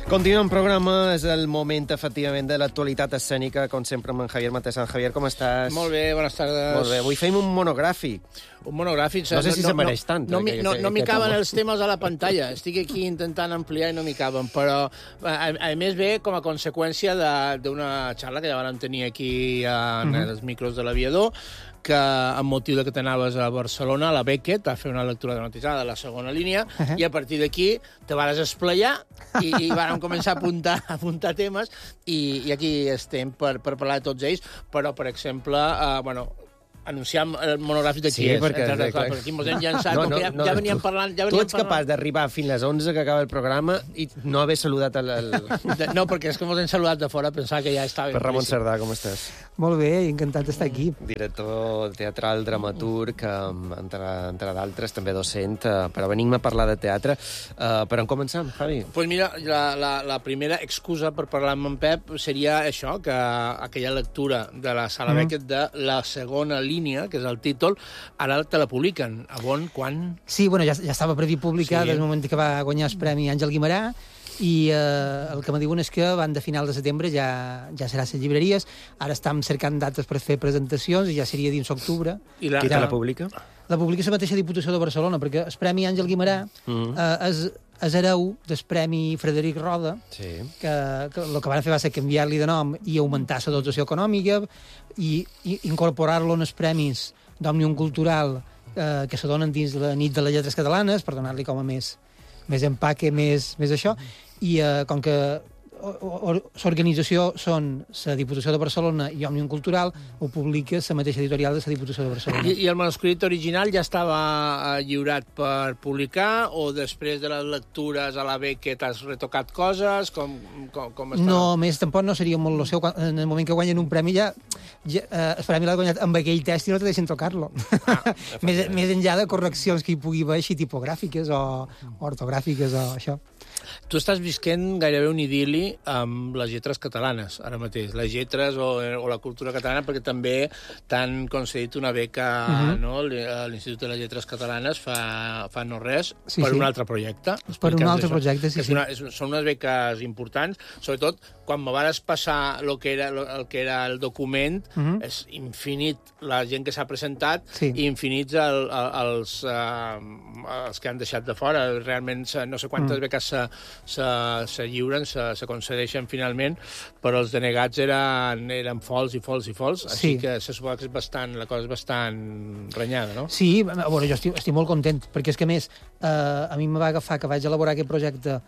Continuem programa, és el moment, efectivament, de l'actualitat escènica, com sempre, amb en Javier Matesan. Javier, com estàs? Molt bé, bones tardes. Molt bé, avui feim un monogràfic. Un monogràfic. No sé si se mereix tant. No m'hi caben els temes a la pantalla. Estic aquí intentant ampliar i no m'hi caben, però a més ve com a conseqüència d'una xarra que ja vam tenir aquí en els micros de l'Aviador, que amb motiu de que t'anaves a Barcelona, a la Beckett, a fer una lectura dramatitzada de la segona línia, i a partir d'aquí te vas esplayar i vam començar a apuntar temes, i aquí estem per parlar de tots ells, però, per exemple, anunciam el monogràfic de qui és. Perquè aquí ens hem llançat, ja veníem parlant... Tu ets capaç d'arribar fins les 11 que acaba el programa i no haver saludat No, perquè és que ens hem saludat de fora, pensava que ja estava... Per Ramon Cerdà, com estàs? Molt bé, encantat d'estar aquí. Director teatral, dramaturg, entre d'altres, també docent, però venim a parlar de teatre. Per on començam, Javi? Doncs mira, la primera excusa per parlar amb en Pep seria això, que aquella lectura de la Sala Beckett de la segona línia, que és el títol, ara te la publiquen. A on, quan? Sí, bueno, ja estava previst publicar des del moment que va guanyar el Premi Àngel Guimerà, i el que me diuen és que van de final de setembre ja serà a les llibreries. Ara estem cercant dates per fer presentacions i ja seria dins octubre. Qui te la publica? La publica la mateixa Diputació de Barcelona, perquè el Premi Àngel Guimerà és hereu del Premi Frederic Roda, que el que van fer va ser canviar-li de nom i augmentar la dotació econòmica i incorporar-lo en els premis d'Òmnium Cultural que se donen dins la nit de les lletres catalanes, per donar-li com a més empaque, més això, i com que l'organització són la Diputació de Barcelona i Òmnium Cultural, ho publica la mateixa editorial de la Diputació de Barcelona. I el manuscrit original ja estava lliurat per publicar, o després de les lectures a la Beckett has retocat coses? Com està? No, més tampoc no seria molt el seu. En el moment que guanyen un premi el premi l'ha guanyat amb aquell text i no te deixen tocar-lo. Més enllà de correccions que hi pugui haver així tipogràfiques o ortogràfiques o això. Tu estàs visquent gairebé un idil·li amb les lletres catalanes, ara mateix. Les lletres o la cultura catalana, perquè també t'han concedit una beca a l'Institut de les Lletres Catalanes fa no res, per un altre projecte. Per un altre projecte, sí. Són unes beques importants, sobretot quan me vas passar el que era el document, és infinit la gent que s'ha presentat i infinits els que han deixat de fora. Realment no sé quantes beques se lliuren, se concedeixen finalment, però els denegats eren folts i folts i folts, així que se suposa que la cosa és bastant renyada, no? Sí, a veure, jo estic molt content, perquè és que, a més, a mi em va agafar que vaig elaborar aquest projecte.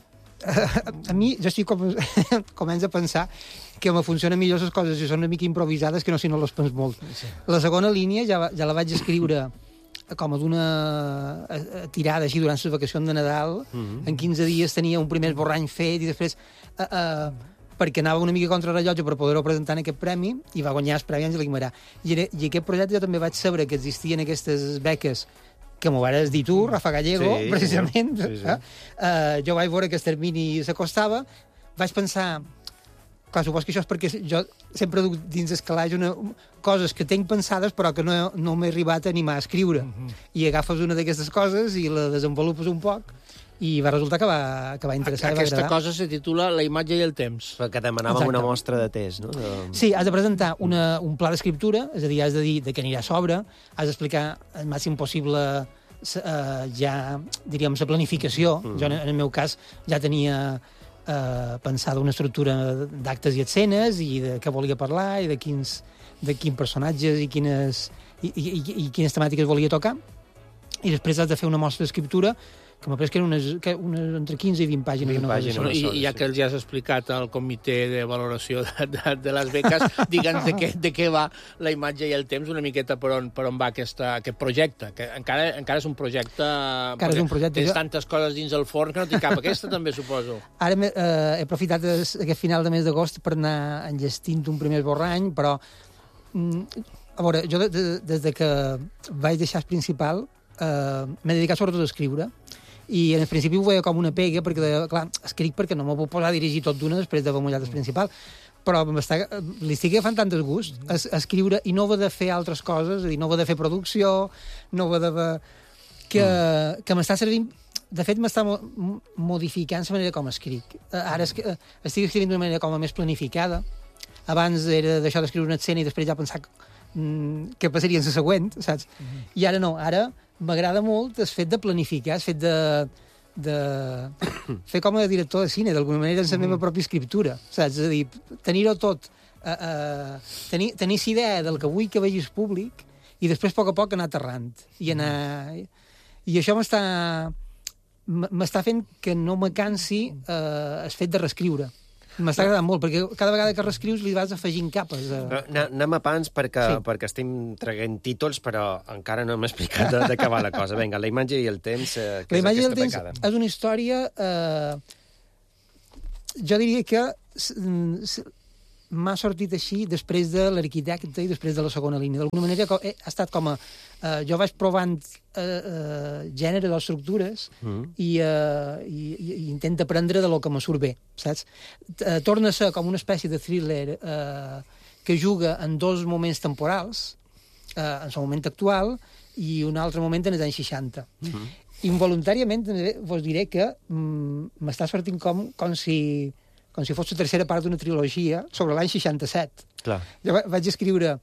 A mi, jo començo a pensar que me funcionen millor les coses si són una mica improvisades que no si no les pens molt. La segona línia ja la vaig escriure com a d'una tirada així durant les vacacions de Nadal. En 15 dies tenia un primer esborrany fet i després perquè anava una mica contra rellotge per poder-ho presentar en aquest premi i va guanyar el Premi Àngel Guimerà. I aquest projecte jo també vaig saber que existien aquestes beques que m'ho vas dir tu, Rafa Gallego, precisament. Jo vaig veure que el termini s'acostava, vaig pensar, clar, supos que això és perquè jo sempre duc dins el calaix coses que tinc pensades però que no m'he arribat a animar a escriure. I agafes una d'aquestes coses i la desenvolupes un poc i va resultar que va interessar i va agradar. Aquesta cosa se titula La imatge i el temps. Que demanàvem una mostra de test, no? Sí, has de presentar un pla d'escriptura, és a dir, has de dir de què anirà a sobre, has d'explicar el màxim possible ja, diríem, la planificació. Jo, en el meu cas, ja tenia pensada una estructura d'actes i escenes i de què volia parlar i de quins personatges i quines temàtiques volia tocar. I després has de fer una mostra d'escriptura que m'ha pres que eren entre 15 i 20 pàgines. I ja que els ja has explicat al comitè de valoració de les beques, digue'ns de què va La imatge i el temps, una miqueta per on va aquest projecte, que encara és un projecte... Encara és un projecte. Tens tantes coses dins el forn que no t'hi cap. Aquesta també, suposo. Ara he aprofitat aquest final de mes d'agost per anar enllestint un primer esborrany, però... A veure, jo des que vaig deixar el principal m'he dedicat sobretot a escriure. I en el principi ho veia com una pega, perquè, clar, escric perquè no m'ho puc posar a dirigir tot d'una després d'haver mullat el principal. Però li estic agafant tant de gust a escriure i no haver de fer altres coses, és a dir, no haver de fer producció, no haver de... que m'està servint De fet, m'està modificant la manera com escric. Ara estic escrivint d'una manera com a més planificada. Abans era d'això d'escriure una escena i després ja pensar què passaria en la següent, saps? I ara no, ara m'agrada molt el fet de planificar, el fet de fer com a director de cine, d'alguna manera, en la meva pròpia escriptura, saps? És a dir, tenir-ho tot, tenir la idea del que vull que vegi el públic i després, a poc anar aterrant. I això m'està fent que no me cansi el fet de reescriure. M'està agradant molt, perquè cada vegada que reescrius li vas afegint capes. Anem a pans perquè estem traguent títols, però encara no hem explicat de què va la cosa. Vinga, la imatge i el temps, que la imatge és i el aquesta temps vegada. és una història... jo diria que m'ha sortit així després de l'Arquitecte i després de la segona línia. D'alguna manera ha estat com a... jo vaig provant gèneres o estructures i intento aprendre de lo que me surt bé, saps? Torna a ser com una espècie de thriller que juga en dos moments temporals, en el moment actual i un altre moment en els anys 60. Involuntàriament vos diré que m'està sortint com si fos la tercera part d'una trilogia sobre l'any 67. Clar. Jo vaig escriure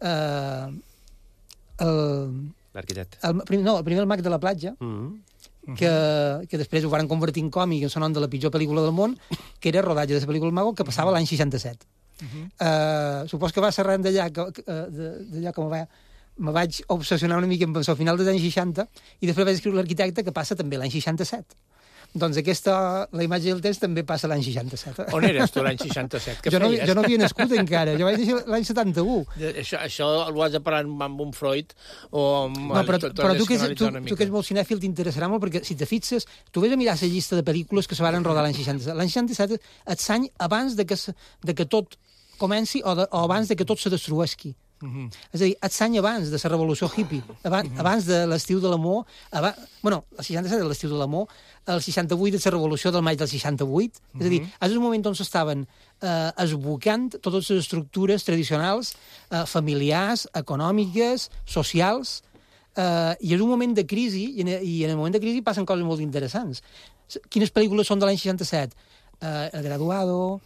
L'arquitecte. el primer El mag de la platja, que després ho van convertir en còmic en el nom de la pitjor pel·lícula del món, que era rodatge de la pel·lícula El mago, que passava l'any 67. Supos que va ser arran d'allà que me vaig obsessionar una mica amb el final dels anys 60 i després vaig escriure L'Arquitecte, que passa també l'any 67. Doncs la imatge del temps també passa l'any 67. On eres tu l'any 67? Jo no havia nascut encara, jo vaig néixer l'any 71. Això ho has de parlar amb un Freud o amb... No, però tu que ets molt cinèfil t'interessarà molt, perquè si te fixes, tu vés a mirar la llista de pel·lícules que se van rodar l'any 67. L'any 67 és l'any abans de que tot comenci o abans de que tot se destrueixi. És a dir, és l'any abans de la revolució hippie, abans de l'estiu de l'amor, el 67 és l'estiu de l'amor, el 68 és la revolució del maig del 68, és a dir, és un moment on s'estaven esbocant totes les estructures tradicionals, familiars, econòmiques, socials, i és un moment de crisi, i en el moment de crisi passen coses molt interessants. Quines pel·lícules són de l'any 67? El Graduado,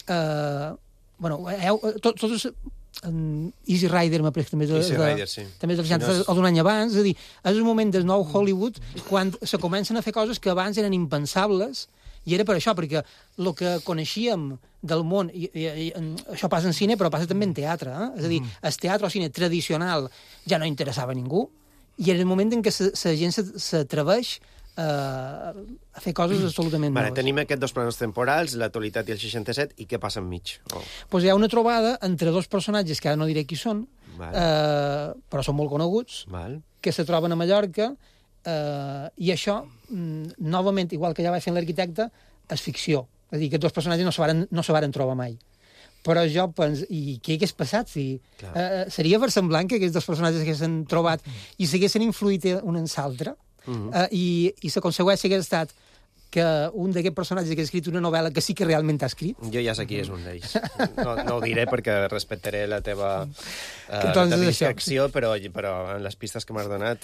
totes... Easy Rider, m'ha pres també del 60 o d'un any abans, és a dir, és un moment del nou Hollywood quan se comencen a fer coses que abans eren impensables, i era per això, perquè el que coneixíem del món, i això passa en cine, però passa també en teatre, és a dir, el teatre o cine tradicional ja no interessava a ningú, i era el moment en què la gent s'atreveix a fer coses absolutament noves. Tenim aquests dos planos temporals, l'actualitat i el 67, i què passa enmig? Pues hi ha una trobada entre dos personatges, que ara no diré qui són, però són molt coneguts, que se troben a Mallorca, i això, novament, igual que ja vaig fer en L'Arquitecte, és ficció. És a dir, aquests dos personatges no se varen trobar mai. Però jo penso, i què hagués passat? Seria versemblant que aquests dos personatges haguessin trobat i s'haguessin influït un en l'altre? I la conseqüència hagués estat que un d'aquests personatges que ha escrit una novel·la que sí que realment ha escrit. Jo ja sé qui és un d'ells. No ho diré perquè respectaré la teva discreció, però en les pistes que m'has donat...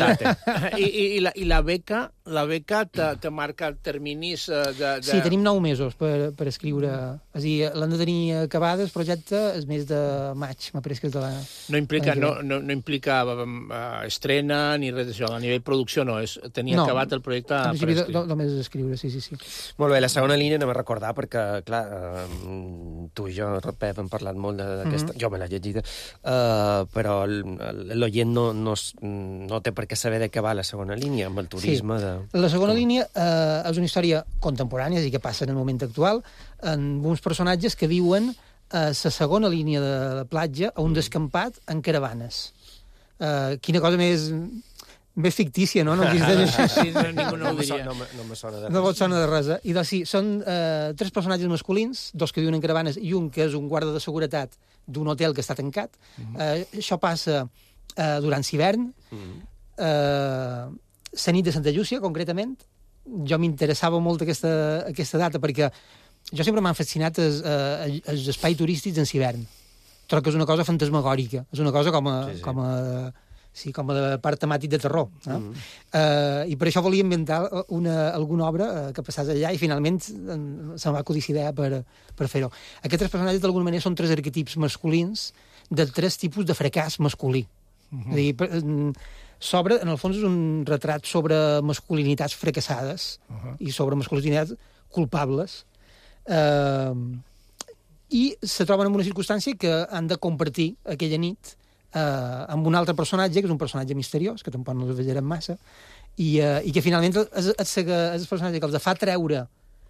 I la beca te marca terminis de... Sí, tenim 9 mesos per escriure. És a dir, l'han de tenir acabat el projecte el mes de maig, m'ha pres que és de la... No implica estrena ni res d'això. A nivell producció no, és tenir acabat el projecte per escriure. Només escriure, sí. Molt bé, la segona línia anem a recordar perquè, clar, tu i jo, Pep, hem parlat molt d'aquesta... Jo me l'he llegida, però l'oient no té per què saber de què va la segona línia, amb el turisme de... La segona línia és una història contemporània, és a dir, que passa en el moment actual, amb uns personatges que viuen a la segona línia de la platja, a un descampat en caravanes. Quina cosa més fictícia, no? No existeix això. Ningú no ho diria. No me sona de res. No vos sona de res. I doncs sí, són 3 personatges masculins, 2 que viuen en caravanes i un que és un guarda de seguretat d'un hotel que està tancat. Això passa durant l'hivern, la nit de Santa Llúcia, concretament. Jo m'interessava molt aquesta data perquè jo sempre m'han fascinat els espais turístics en l'hivern. Trobo que és una cosa fantasmagòrica, és una cosa com a sí, com a part temàtic de terror. I per això volia inventar alguna obra que passés allà i finalment se'm va acudir idea per fer-ho. Aquests tres personatges d'alguna manera són tres arquetips masculins de tres tipus de fracàs masculí. És a dir, s'obre, en el fons, és un retrat sobre masculinitats fracassades i sobre masculinitats culpables. I se troben en una circumstància que han de compartir aquella nit amb un altre personatge, que és un personatge misteriós, que tampoc no el veurem massa, i que finalment és el personatge que els fa treure,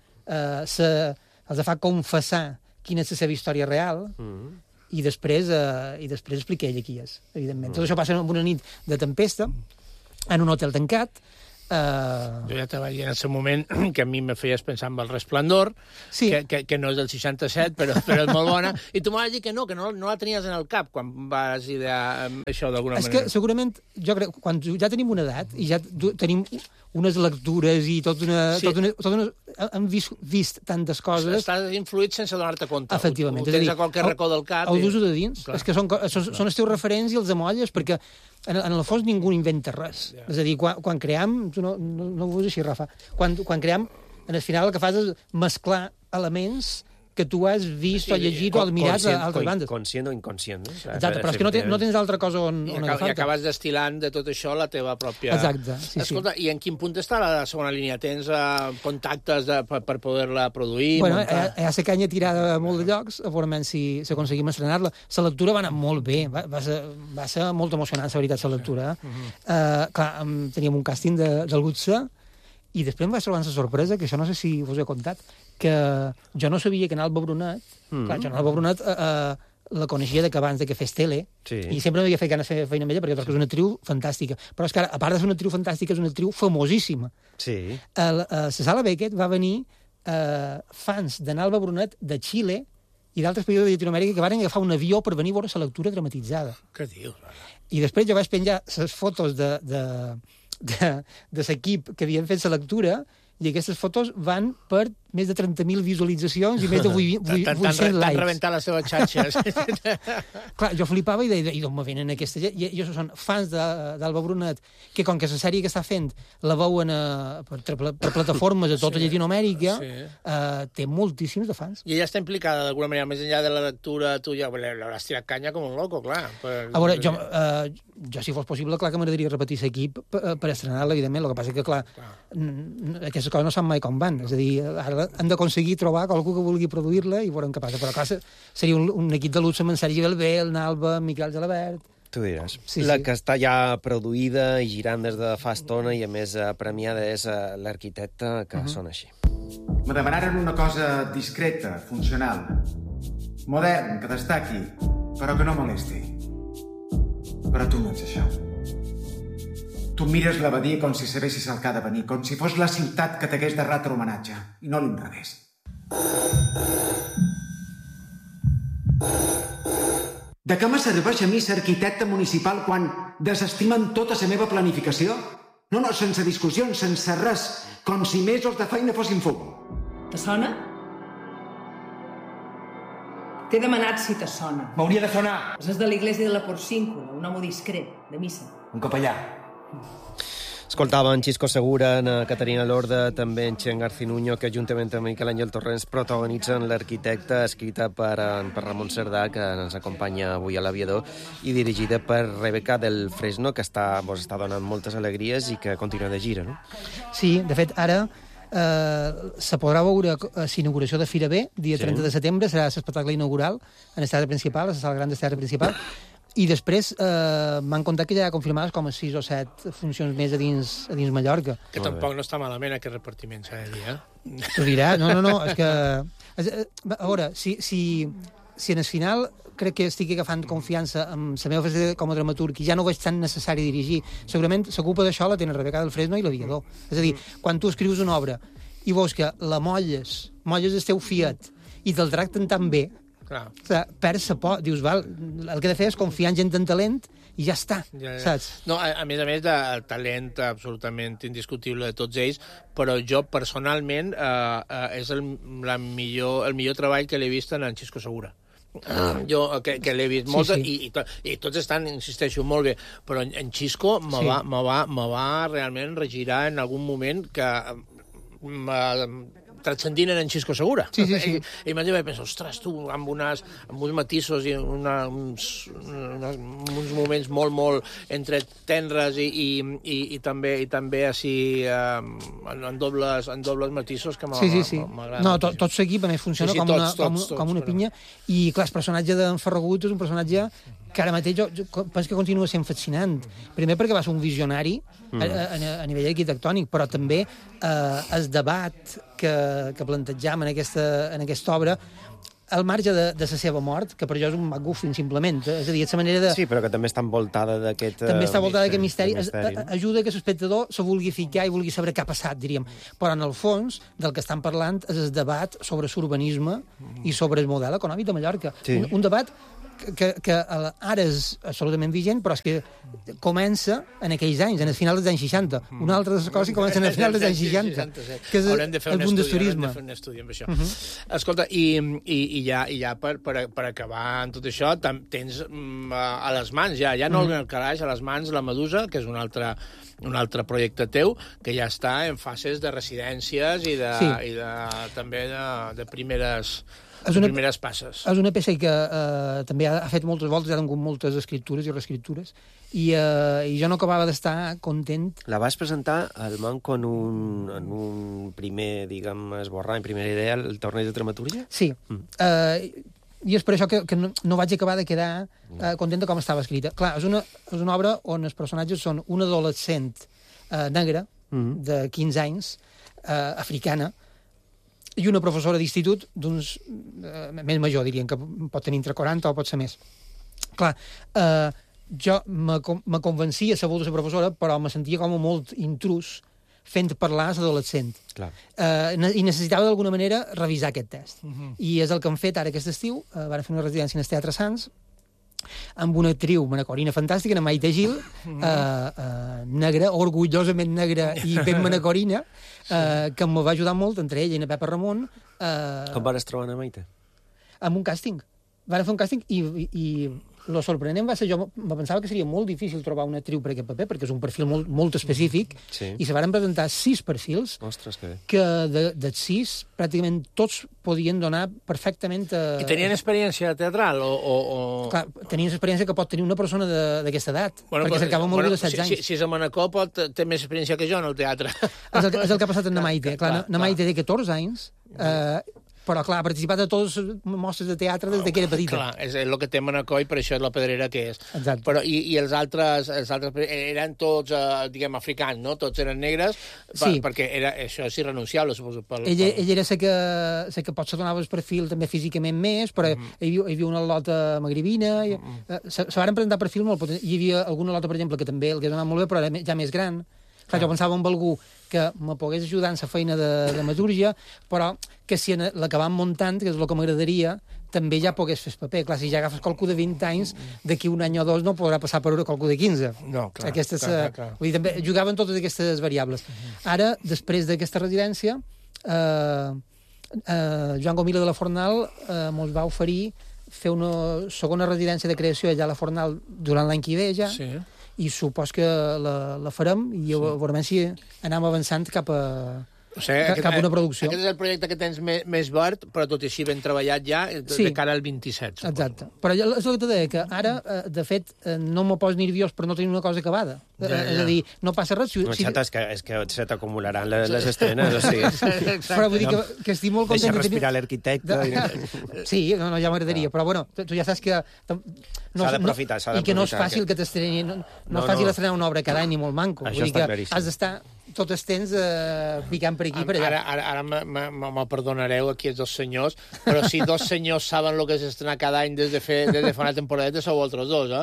els fa confessar quina és la seva història real, i després explica ella qui és, evidentment. Tot això passa en una nit de tempesta, en un hotel tancat. Jo ja te vaig dir en el moment que a mi me feies pensar en El Resplendor, sí. que no és del 67, però és molt bona, i tu m'has dit que no la tenies en el cap quan vas idear això d'alguna manera. És que segurament, jo crec, quan ja tenim una edat i ja tenim unes lectures i hem vist tantes coses... Estàs influït sense donar-te compte. Efectivament. Ho tens a qualque racó del cap. El d'uso de dins. És que són els teus referents i els amolles, perquè en el fons ningú inventa res. Yeah. És a dir, quan cream... No ho veus així, Rafa. Quan cream, en el final el que fas és mesclar elements que tu has vist o llegit o admirat a altres bandes. Conscient o inconscient. No? Exacte, però és que no tens altra cosa on agafar-te. I acabes destil·lant de tot això la teva pròpia... Exacte, sí. Escolta, i en quin punt està la segona línia? Tens contactes per poder-la produir? Bueno, hi ha la canya tirada a molt de llocs, a veure si aconseguim estrenar-la. La lectura va anar molt bé, va ser molt emocionant, la veritat, la lectura. Clar, teníem un càsting del Gutsa, i després em vaig trobar la sorpresa, que això no sé si us he contat, que jo no sabia que en Alba Brunet, clar, jo en Alba Brunet la coneixia abans de que fes tele, i sempre m'havia fet ganes de fer feina amb ella, perquè és una actriu fantàstica. Però és que ara, a part de ser una actriu fantàstica, és una actriu famosíssima. Sí. A la Sala Beckett va venir fans de Alba Brunet de Xile i d'altres països de Llatinoamèrica que van agafar un avió per venir a veure la lectura dramatitzada. Què dius? I després jo vaig penjar les fotos de l'equip que havien fet la lectura, i aquestes fotos van per més de 30.000 visualitzacions i més de 800 likes. T'han rebentat les seves xarxes. Clar, jo flipava i deia, i d'on me venen aquesta gent? I són fans d'Alba Brunet, que com que la sèrie que està fent la veuen per plataformes a tota Llatinoamèrica, té moltíssims de fans. I ella està implicada d'alguna manera, més enllà de la lectura, tu ja l'hauràs tirat canya com un loco, clar. A veure, jo si fos possible, clar que m'agradaria repetir l'equip per estrenar-la, evidentment. El que passa que, clar, aquestes coses no saben mai com van. És a dir, ara han d'aconseguir trobar qualcú que vulgui produir-la i veurem què passa. Però, clar, seria un equip de luxe amb en Sergi Belbé, el Nalba, en Miquel Gelabert... Tu diràs. Sí, la que està ja produïda i girant des de fa estona i, a més, premiada és l'arquitecte, que sona així. Me demanaren una cosa discreta, funcional, modern, que destaqui, però que no molesti. Però tu no ets això. Tu mires l'abadia com si sabessis el que ha de venir, com si fos la ciutat que t'hagués de retre homenatge, i no l'inrevés. De què me serveix a mi ser arquitecte municipal quan desestimen tota la meva planificació? No, sense discussions, sense res, com si mesos de feina fossin fum. Te sona? T'he demanat si te sona. M'hauria de sonar. És de l'Iglésia de la Porcíncula, un home discret, de missa. Un capellà. Escoltava en Xisco Segura, en Caterina Lorda, també en Xen Garcinuño, que juntament amb Miquel Àngel Torrents protagonitzen L'arquitecte, escrita per Ramon Cerdà, que ens acompanya avui a l'Aviador, i dirigida per Rebeca del Fresno, que està donant moltes alegries i que continua de gira, no? Sí, de fet, ara se podrà veure l'inauguració de Fira B, dia 30 de setembre, serà l'espectacle inaugural en el teatre principal, a la sala gran del teatre principal, i després m'han contat que ja hi ha confirmades com a 6 o 7 funcions més a dins Mallorca. Que tampoc no està malament aquest repartiment, s'ha de dir, T'ho dirà, no, és que... A veure, si en el final crec que estic agafant confiança en la meva faceta com a dramaturg i ja no veig tan necessari dirigir, segurament la culpa d'això la tenen Rebeca del Fresno i l'Aviador. És a dir, quan tu escrius una obra i veus que la molles el teu fiat i te'l tracten tan bé, perds la por, dius, val, el que he de fer és confiar en gent en talent i ja està, saps? No, a més, el talent absolutament indiscutible de tots ells, però jo personalment és el millor treball que l'he vist en Xisco Segura. jo que l'he vist molt, sí. i tots estan, insisteixo, molt bé, però en Xisco me va realment regirar en algun moment que transcendint en Xisco Segura. Sí. I m'ha dit, penso, ostres, tu, amb uns matisos i uns moments molt entre tendres i també així en dobles matisos que m'agraden. No, tot seguit a més funciona com una pinya. I, clar, el personatge d'en Ferragut és un personatge que ara mateix jo penso que continua sent fascinant. Primer perquè va ser un visionari a nivell arquitectònic, però també el debat que plantejam en aquesta obra, al marge de la seva mort, que per jo és un MacGuffin, simplement. És a dir, és la manera de... Sí, però que també està envoltada d'aquest també està envoltada d'aquest misteri. Ajuda que l'espectador se vulgui ficar i vulgui saber què ha passat, diríem. Però, en el fons, del que estan parlant és el debat sobre l'urbanisme i sobre el model econòmic de Mallorca. Sí. Un debat que ara és absolutament vigent, però és que comença en aquells anys, en el final dels anys 60. Una altra de les coses que comencen en el final dels anys 60, que és el bundesturisme. Haurem de fer un estudi amb això. Escolta, i ja per acabar en tot això, tens a les mans, ja no el calaix, a les mans la Medusa, que és un altre projecte teu, que ja està en fases de residències i també de primeres passes. És una peça que també ha fet moltes voltes, ha tingut moltes escriptures i reescriptures, i jo no acabava d'estar content. La vas presentar al Manco en un primer, diguem, esborrar, en primera idea, el torneig de dramaturgia? Sí. I és per això que no vaig acabar de quedar contenta com estava escrita. Clar, és una obra on els personatges són un adolescent negre, de 15 anys, africana, i una professora d'institut d'uns més major, dirien, que pot tenir entre 40 o pot ser més. Clar, jo me convencia a saber de la professora, però me sentia com molt intrus fent parlar l'adolescent. I necessitava d'alguna manera revisar aquest test. I és el que hem fet ara aquest estiu. Van fer una residència en el Teatre Sants, amb una actriu manacorina fantàstica, la Maite Gil, negra, orgullosament negra i ben manacorina, que em va ajudar molt, entre ella i la Pepa Ramon. Com vas trobar la Maite? Amb un càsting. Van fer un càsting i lo sorprenent va ser, jo me pensava que seria molt difícil trobar una actriu per aquest paper, perquè és un perfil molt específic, i se van presentar 6 perfils. Ostres, que bé. Que dels 6, pràcticament tots podien donar perfectament... I tenien experiència teatral? Clar, tenien experiència que pot tenir una persona d'aquesta edat, perquè cercava molt de 16 anys. Si és a Manacor, té més experiència que jo en el teatre. És el que ha passat amb la Maite. Clar, la Maite té 14 anys, però, clar, ha participat a totes les mostres de teatre des que era petita. Clar, és el que té Manacor i per això és la pedrera que és. Exacte. Però, i els altres eren tots, diguem, africans, no? Tots eren negres, perquè això és irrenunciable, suposo. Ella era la que potser donava el perfil també físicament més, però hi havia una lota magribina, se van presentar perfils molt potents. Hi havia alguna lota, per exemple, que també el que donava molt bé, però era ja més gran. Clar, jo pensava en algú que me pogués ajudar en la feina de dramaturgia, però que si l'acabam muntant, que és el que m'agradaria, també ja pogués fer el paper. Clar, si ja agafes qualcú de 20 anys, d'aquí un any o dos no podrà passar per qualcú de 15. No, clar. Vull dir, també jugaven totes aquestes variables. Ara, després d'aquesta residència, Joan Gomila de la Fornal mos va oferir fer una segona residència de creació allà a la Fornal durant l'any que ve ja, i supos que la farem i veurem si anem avançant cap a una producció. Aquest és el projecte que tens més verd, però tot i així ben treballat ja, de cara al 27. Suposo. Exacte. Però és el que t'he de dir, que ara, de fet, no me poso nerviós per no tenir una cosa acabada. És a dir, no passa res. És que se t'acumularan les estrenes, o sigui... Però vull dir que estic molt content... Deixa respirar l'arquitecte... Sí, ja m'agradaria, però bueno, tu ja saps que... S'ha d'aprofitar. I que no és fàcil que t'estreni... No és fàcil estrenar una obra cada any ni molt manco. Això està claríssim. Has d'estar tot el temps picant per aquí, per allà. Ara me perdonareu aquí els dos senyors, però si dos senyors saben el que és estrenar cada any des de fa una temporadeta, sou altres dos, eh?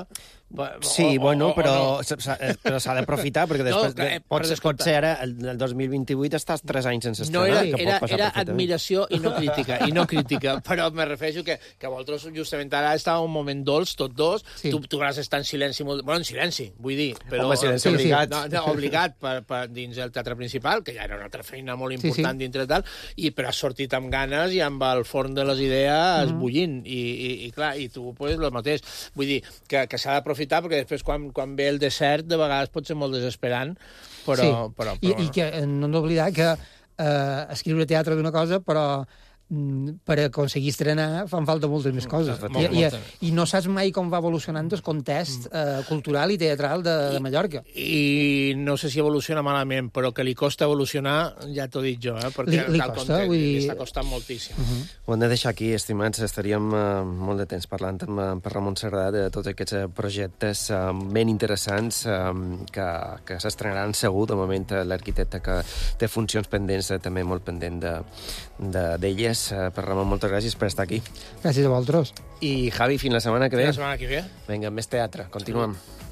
Sí, però s'ha d'aprofitar, perquè després pot ser ara, el 2028, estàs 3 anys sense estrenar. Era admiració i no crítica, però me refereixo que vosaltres justament ara estava un moment dolç, tots dos, tu vas estar en silenci, en silenci, vull dir. Home, silenci obligat. Obligat dins el teatre principal, que ja era una altra feina molt important dintre tal, però has sortit amb ganes i amb el forn de les idees bullint, i clar, i tu, pues, el mateix. Vull dir, que s'ha d'aprofitar, perquè després quan ve el desert de vegades pot ser molt desesperant, però I que no hem d'oblidar que escriure teatre d'una cosa, però per aconseguir estrenar fan falta moltes més coses. I no saps mai com va evolucionant el context cultural i teatral de Mallorca. I no sé si evoluciona malament, però que li costa evolucionar, ja t'ho dic jo, perquè li costa, li està costant moltíssim. Ho hem de deixar aquí, estimats. Estaríem molt de temps parlant amb Ramon Cerdà de tots aquests projectes ben interessants que s'estrenaran segur. De moment, l'arquitecte que té funcions pendents, també molt pendent d'elles. Per Ramon, moltes gràcies per estar aquí. Gràcies a vosaltres. I Javi, fins la setmana que ve. Fins la setmana que ve. Vinga, més teatre. Continuem.